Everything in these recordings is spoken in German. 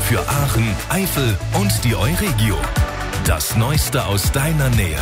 für Aachen, Eifel und die Euregio. Das Neueste aus deiner Nähe.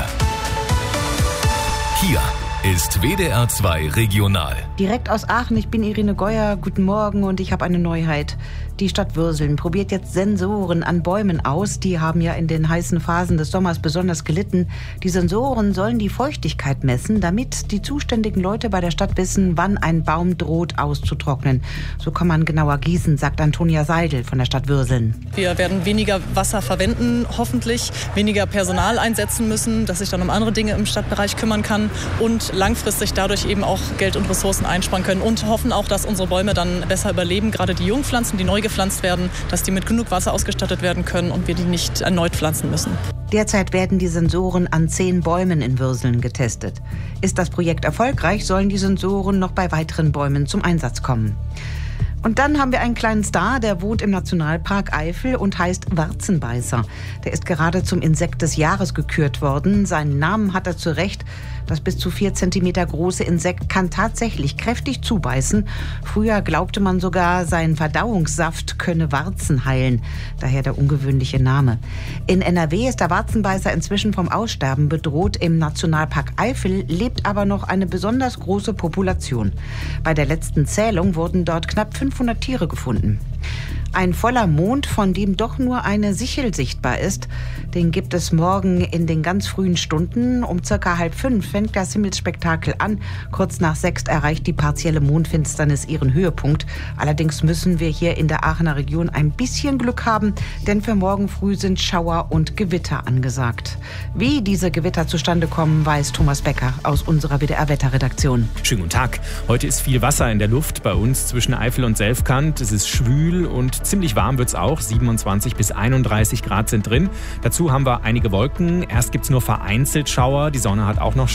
Hier ist WDR 2 Regional. Direkt aus Aachen, ich bin Irene Geuer, guten Morgen und ich habe eine Neuheit. Die Stadt Würseln probiert jetzt Sensoren an Bäumen aus. Die haben ja in den heißen Phasen des Sommers besonders gelitten. Die Sensoren sollen die Feuchtigkeit messen, damit die zuständigen Leute bei der Stadt wissen, wann ein Baum droht auszutrocknen. So kann man genauer gießen, sagt Antonia Seidel von der Stadt Würseln. Wir werden weniger Wasser verwenden, hoffentlich, weniger Personal einsetzen müssen, das sich dann um andere Dinge im Stadtbereich kümmern kann und langfristig dadurch eben auch Geld und Ressourcen einsparen können und hoffen auch, dass unsere Bäume dann besser überleben, gerade die Jungpflanzen, die neu gepflanzt werden, dass die mit genug Wasser ausgestattet werden können und wir die nicht erneut pflanzen müssen. Derzeit werden die Sensoren an 10 Bäumen in Würseln getestet. Ist das Projekt erfolgreich, sollen die Sensoren noch bei weiteren Bäumen zum Einsatz kommen. Und dann haben wir einen kleinen Star, der wohnt im Nationalpark Eifel und heißt Warzenbeißer. Der ist gerade zum Insekt des Jahres gekürt worden. Seinen Namen hat er zu Recht. Das bis zu 4 Zentimeter große Insekt kann tatsächlich kräftig zubeißen. Früher glaubte man sogar, sein Verdauungssaft könne Warzen heilen. Daher der ungewöhnliche Name. In NRW ist der Warzenbeißer inzwischen vom Aussterben bedroht. Im Nationalpark Eifel lebt aber noch eine besonders große Population. Bei der letzten Zählung wurden dort knapp 500 Tiere gefunden. Ein voller Mond, von dem doch nur eine Sichel sichtbar ist, den gibt es morgen in den ganz frühen Stunden. Um circa 4:30 fängt das Himmelsspektakel an. Kurz nach 6 erreicht die partielle Mondfinsternis ihren Höhepunkt. Allerdings müssen wir hier in der Aachener Region ein bisschen Glück haben, denn für morgen früh sind Schauer und Gewitter angesagt. Wie diese Gewitter zustande kommen, weiß Thomas Becker aus unserer WDR-Wetterredaktion. Schönen guten Tag. Heute ist viel Wasser in der Luft bei uns zwischen Eifel und Selfkant. Es ist schwül und ziemlich warm wird es auch. 27 bis 31 Grad sind drin. Dazu haben wir einige Wolken. Erst gibt es nur vereinzelt Schauer. Die Sonne hat auch noch